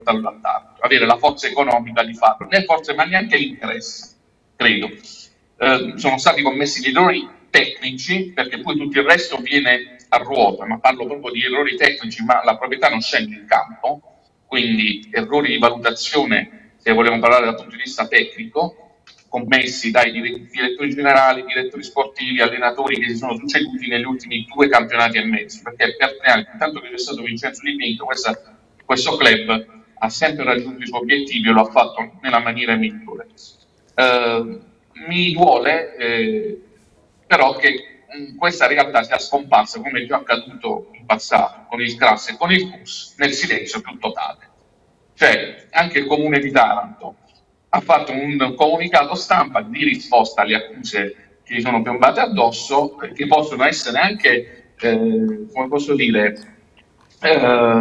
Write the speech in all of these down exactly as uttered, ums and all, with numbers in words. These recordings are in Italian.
portarlo a Taranto, avere la forza economica di farlo, né forse ma neanche l'interesse, credo. Eh, sono stati commessi degli errori tecnici, perché poi tutto il resto viene a ruota, ma parlo proprio di errori tecnici, ma la proprietà non scende in campo, quindi errori di valutazione, se vogliamo parlare dal punto di vista tecnico, commessi dai direttori generali, direttori sportivi, allenatori che si sono succeduti negli ultimi due campionati e mezzo, perché per tre anni, intanto che c'è stato Vincenzo Di Pinto, questa, questo club ha sempre raggiunto i suoi obiettivi e lo ha fatto nella maniera migliore. Eh, mi duole eh, però che mh, questa realtà sia scomparsa, come già accaduto in passato con il Cras e con il F U S, nel silenzio più totale. Cioè, anche il comune di Taranto ha fatto un comunicato stampa di risposta alle accuse che gli sono piombate addosso, che possono essere anche, eh, come posso dire, eh,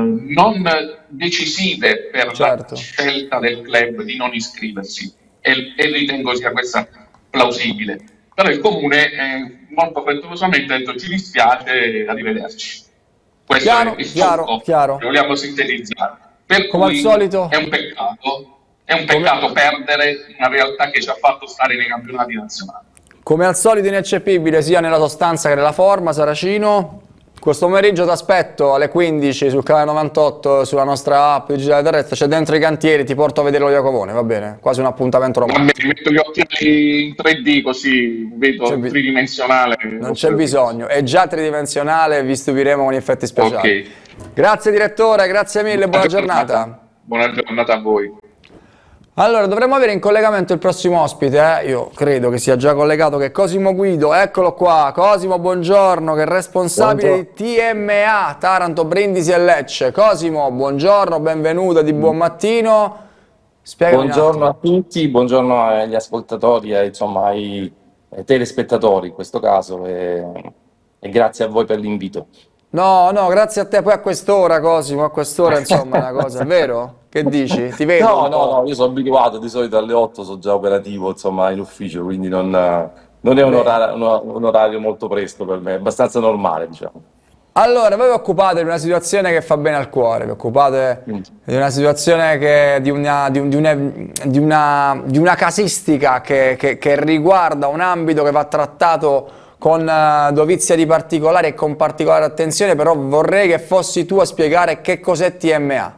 non decisive per Certo. la scelta del club di non iscriversi, e, e ritengo sia questa plausibile. Però il comune eh, molto frettolosamente ha detto: ci dispiace, arrivederci. Questo è Chiaro, il chiaro, succo, chiaro. che vogliamo sintetizzare. Per Come al cui è solito, un peccato, è un come, peccato perdere una realtà che ci ha fatto stare nei campionati nazionali. come al solito ineccepibile sia nella sostanza che nella forma, Saracino. Questo pomeriggio ti aspetto alle quindici sul canale novantotto, sulla nostra app digitale terrestre, c'è dentro i cantieri, ti porto a vedere lo Iacovone, va bene? Quasi un appuntamento A me romantico. metto gli occhiali in tre D così C'è vedo bi- tridimensionale Non lo c'è stadio. bisogno, è già tridimensionale, vi stupiremo con gli effetti Ok, speciali. Grazie direttore, grazie mille, buona buona giornata. giornata. Buona giornata a voi. Allora, dovremmo avere in collegamento il prossimo ospite, eh? Io credo che sia già collegato, che è Cosimo Guido, eccolo qua. Cosimo, buongiorno, che è responsabile Buongiorno. di T M A, Taranto, Brindisi e Lecce. Cosimo, buongiorno, benvenuto, di buon mattino. Spiegami un Buongiorno a attimo. tutti, buongiorno agli ascoltatori e insomma ai, ai telespettatori in questo caso e, e grazie a voi per l'invito. No, no, grazie a te, poi a quest'ora, Cosimo, a quest'ora insomma è una cosa, è vero? Che dici? Ti vedo No, un no, no, po'. io sono abituato, di solito alle otto sono già operativo insomma in ufficio, quindi non, non è un Bene. orario, un un orario molto presto per me, è abbastanza normale diciamo. Allora, voi vi occupate di una situazione che fa bene al cuore, vi occupate Mm. di una situazione che, di, una, di, un- di una, di una- di una casistica che, che- che riguarda un ambito che va trattato con eh, dovizia di particolari e con particolare attenzione, però vorrei che fossi tu a spiegare che cos'è T M A.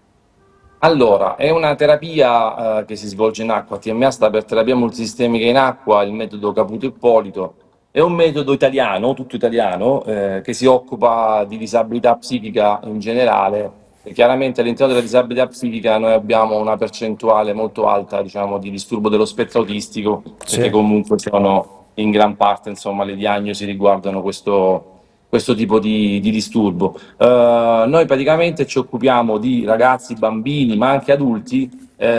Allora, è una terapia eh, che si svolge in acqua, T M A sta per terapia multisistemica in acqua, il metodo Caputo Ippolito, è un metodo italiano, tutto italiano, eh, che si occupa di disabilità psichica in generale, e chiaramente all'interno della disabilità psichica noi abbiamo una percentuale molto alta, diciamo, di disturbo dello spettro autistico, perché Sì. comunque sono in gran parte, insomma, le diagnosi riguardano questo questo tipo di, di disturbo. Eh, noi praticamente ci occupiamo di ragazzi, bambini, ma anche adulti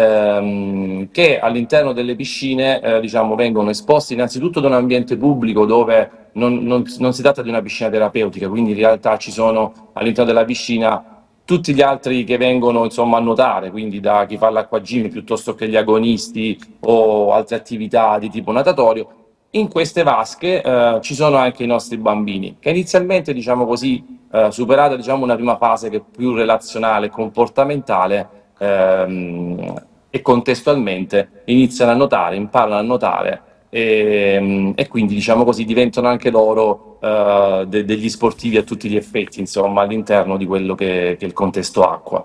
ehm, che all'interno delle piscine eh, diciamo, vengono esposti innanzitutto da un ambiente pubblico dove non, non- non si tratta di una piscina terapeutica, quindi in realtà ci sono all'interno della piscina tutti gli altri che vengono insomma, a nuotare, quindi da chi fa l'acquagym piuttosto che gli agonisti o altre attività di tipo natatorio. In queste vasche eh, ci sono anche i nostri bambini, che inizialmente, diciamo così, eh, superata diciamo, una prima fase che è più relazionale, comportamentale, ehm, e contestualmente iniziano a nuotare, imparano a nuotare e, e quindi, diciamo così, diventano anche loro eh, de- degli sportivi a tutti gli effetti, insomma, all'interno di quello che, che è il contesto acqua.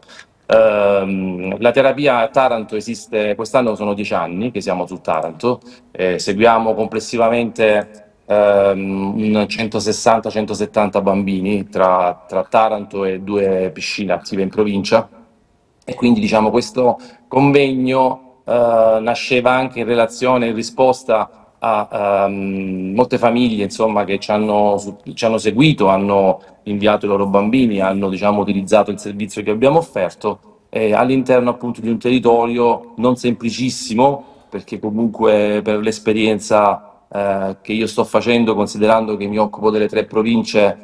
Ehm, la terapia a Taranto esiste, quest'anno sono dieci anni che siamo su Taranto, eh, seguiamo complessivamente ehm, un centosessanta centosettanta bambini tra, tra Taranto e due piscine attive in provincia e quindi diciamo questo convegno eh, nasceva anche in relazione, in risposta a ehm, molte famiglie insomma, che ci hanno, su- ci hanno seguito, hanno inviato i loro bambini, hanno diciamo, utilizzato il servizio che abbiamo offerto eh, all'interno appunto di un territorio non semplicissimo, perché comunque per l'esperienza eh, che io sto facendo, considerando che mi occupo delle tre province,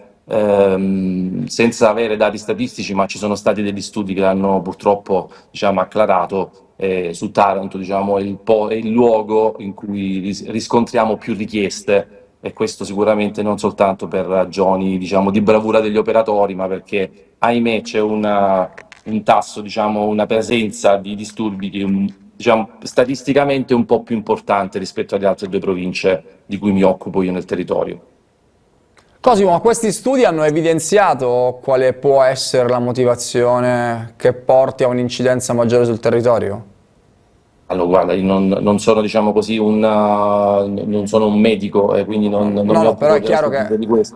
ehm, senza avere dati statistici, ma ci sono stati degli studi che hanno purtroppo diciamo, acclarato eh, su Taranto, diciamo, è il, po- è il luogo in cui ris- riscontriamo più richieste e questo sicuramente non soltanto per ragioni diciamo, di bravura degli operatori, ma perché ahimè c'è una, un tasso, diciamo, una presenza di disturbi che, um, diciamo, statisticamente un po' più importante rispetto alle altre due province di cui mi occupo io nel territorio. Cosimo, ma questi studi hanno evidenziato quale può essere la motivazione che porti a un'incidenza maggiore sul territorio? Allora, guarda, io non, non sono, diciamo così, un, uh, non sono un medico e quindi non, non No, mi no, occupo però è chiaro che... di questo.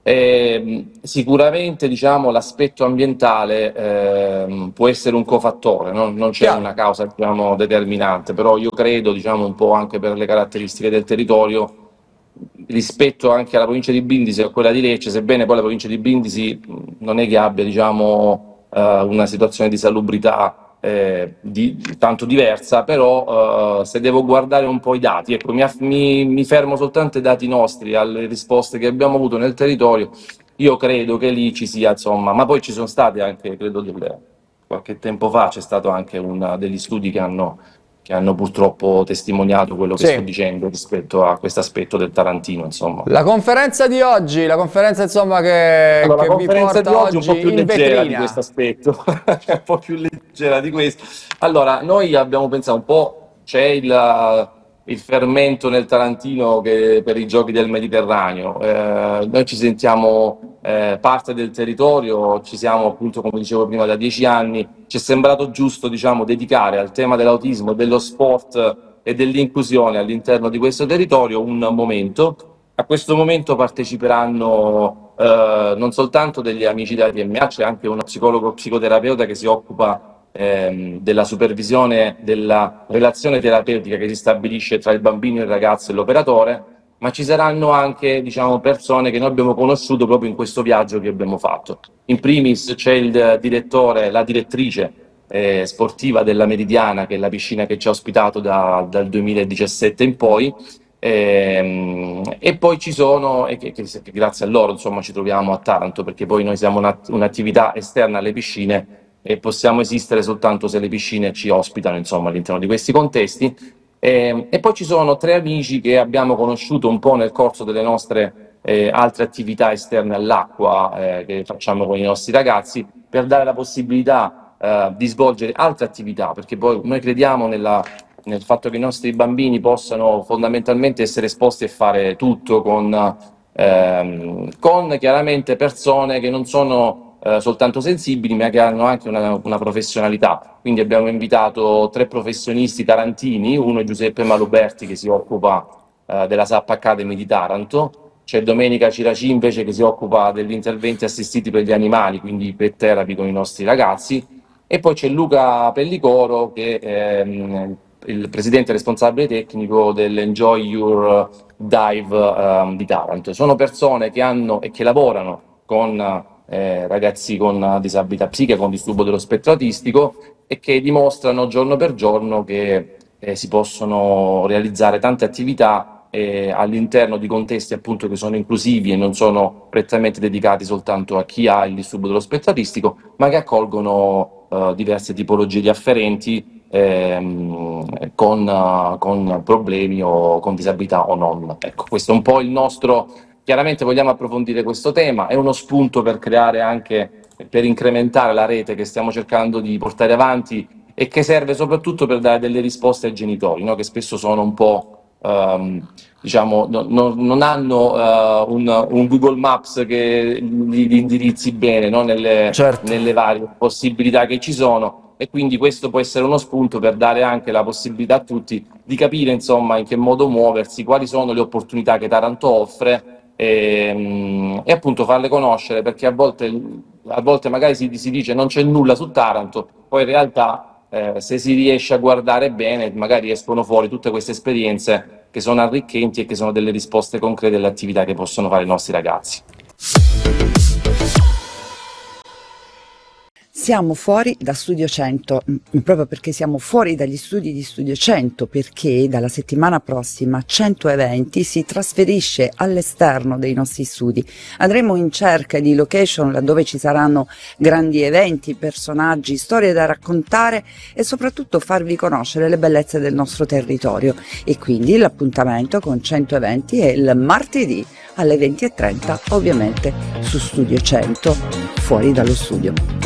Eh, sicuramente, diciamo, l'aspetto ambientale eh, può essere un cofattore, no? Non c'è Chiaro. una causa, diciamo, determinante, però io credo, diciamo, un po' anche per le caratteristiche del territorio, rispetto anche alla provincia di Brindisi e a quella di Lecce, sebbene poi la provincia di Brindisi non è che abbia, diciamo, eh, una situazione di salubrità Eh, di, tanto diversa, però eh, se devo guardare un po' i dati, ecco, mi, mi, mi fermo soltanto ai dati nostri, alle risposte che abbiamo avuto nel territorio, io credo che lì ci sia, insomma, ma poi ci sono stati anche, credo delle, qualche tempo fa c'è stato anche un, degli studi che hanno, che hanno purtroppo testimoniato quello che Sì. sto dicendo rispetto a questo aspetto del Tarantino, insomma. La conferenza di oggi, la conferenza insomma che, Allora, che la vi conferenza porta di oggi è un po' più in leggera vetrina. di questo aspetto, è un po' più leggera di questo. Allora, noi abbiamo pensato un po', c'è il, il fermento nel Tarantino che per i giochi del Mediterraneo, eh, noi ci sentiamo eh, parte del territorio, ci siamo appunto, come dicevo prima, da dieci anni, ci è sembrato giusto, diciamo, dedicare al tema dell'autismo, dello sport e dell'inclusione all'interno di questo territorio un momento. A questo momento parteciperanno eh, non soltanto degli amici della T M A, c'è anche uno psicologo psicoterapeuta che si occupa ehm, della supervisione della relazione terapeutica che si stabilisce tra il bambino, il ragazzo e l'operatore, ma ci saranno anche, diciamo, persone che noi abbiamo conosciuto proprio in questo viaggio che abbiamo fatto. In primis c'è il direttore, la direttrice eh, sportiva della Meridiana, che è la piscina che ci ha ospitato da, dal duemiladiciassette in poi, E, e poi ci sono, e che, che, che grazie a loro insomma ci troviamo a Taranto, perché poi noi siamo una, un'attività esterna alle piscine e possiamo esistere soltanto se le piscine ci ospitano, insomma, all'interno di questi contesti. E, e poi ci sono tre amici che abbiamo conosciuto un po' nel corso delle nostre eh, altre attività esterne all'acqua eh, che facciamo con i nostri ragazzi, per dare la possibilità eh, di svolgere altre attività, perché poi noi crediamo nella nel fatto che i nostri bambini possano fondamentalmente essere esposti e fare tutto con, ehm, con chiaramente persone che non sono eh, soltanto sensibili, ma che hanno anche una, una professionalità. Quindi abbiamo invitato tre professionisti tarantini, uno è Giuseppe Maluberti che si occupa eh, della S A P Academy di Taranto, c'è Domenica Ciraci invece che si occupa degli interventi assistiti per gli animali, quindi pet therapy con i nostri ragazzi, e poi c'è Luca Pellicoro che ehm, il presidente responsabile tecnico dell'Enjoy Your Dive um, di Taranto. Sono persone che hanno e che lavorano con eh, ragazzi con disabilità psichica, con disturbo dello spettro autistico, e che dimostrano giorno per giorno che eh, si possono realizzare tante attività eh, all'interno di contesti appunto che sono inclusivi e non sono prettamente dedicati soltanto a chi ha il disturbo dello spettro autistico, ma che accolgono eh, diverse tipologie di afferenti Ehm, con, uh, con problemi o con disabilità o non. Ecco, questo è un po' il nostro. Chiaramente vogliamo approfondire questo tema, è uno spunto per creare anche, per incrementare la rete che stiamo cercando di portare avanti e che serve soprattutto per dare delle risposte ai genitori, no? Che spesso sono un po', um, diciamo, no, no, non hanno uh, un, un Google Maps che li, li indirizzi bene, no? nelle, Certo. nelle varie possibilità che ci sono. E quindi questo può essere uno spunto per dare anche la possibilità a tutti di capire insomma in che modo muoversi, quali sono le opportunità che Taranto offre e, e appunto farle conoscere, perché a volte, a volte magari si, si dice non c'è nulla su Taranto, poi in realtà eh, se si riesce a guardare bene magari escono fuori tutte queste esperienze che sono arricchenti e che sono delle risposte concrete alle attività che possono fare i nostri ragazzi. Siamo fuori da Studio cento, proprio perché siamo fuori dagli studi di Studio cento, perché dalla settimana prossima cento eventi si trasferisce all'esterno dei nostri studi. Andremo in cerca di location laddove ci saranno grandi eventi, personaggi, storie da raccontare e soprattutto farvi conoscere le bellezze del nostro territorio. E quindi l'appuntamento con cento eventi è il martedì alle venti e trenta, ovviamente su Studio cento, fuori dallo studio.